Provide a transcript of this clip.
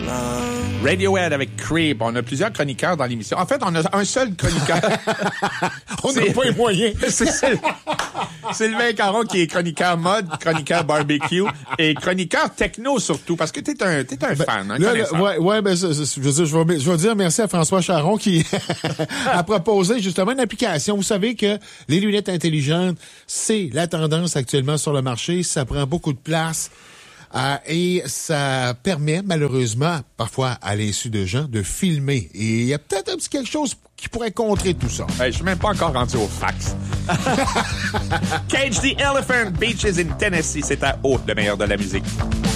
Radiohead avec Creep. On a plusieurs chroniqueurs dans l'émission. En fait, on a un seul chroniqueur. On n'a pas les moyens. C'est Sylvain Caron qui est chroniqueur mode, chroniqueur barbecue et chroniqueur techno surtout, parce que t'es un fan. Un je vais dire merci à François Charon qui a proposé justement une application. Vous savez que les lunettes intelligentes, c'est la tendance actuellement sur le marché. Ça prend beaucoup de place. Et ça permet, malheureusement, parfois à l'insu de gens, de filmer. Et il y a peut-être un petit quelque chose qui pourrait contrer tout ça. Je suis même pas encore rendu au fax. Cage the Elephant, Beaches in Tennessee, c'est à haut le meilleur de la musique.